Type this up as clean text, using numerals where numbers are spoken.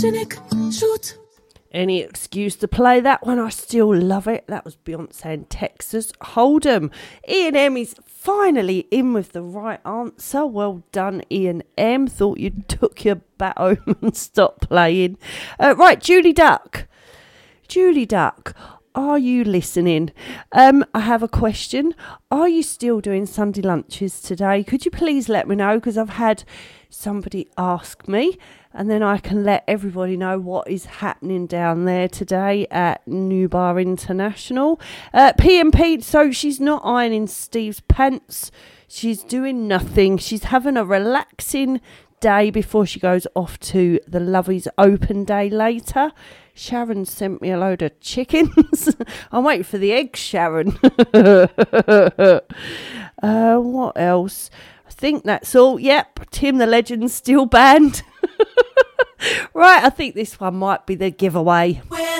photogenic, shoot. Any excuse to play that one, I still love it. That was Beyonce and Texas Hold'em. Ian M is finally in with the right answer. Well done, Ian M. Thought you took your bat home and stopped playing. Right, Julie Duck. Julie Duck, are you listening? I have a question. Are you still doing Sunday lunches today? Could you please let me know? Because I've had somebody ask me, and then I can let everybody know what is happening down there today at New Bar International. P&P, so she's not ironing Steve's pants. She's doing nothing. She's having a relaxing day before she goes off to the Lovies Open Day later. Sharon sent me a load of chickens. I'm waiting for the eggs, Sharon. What else? I think that's all. Yep, Tim the Legend's still banned. Right, I think this one might be the giveaway.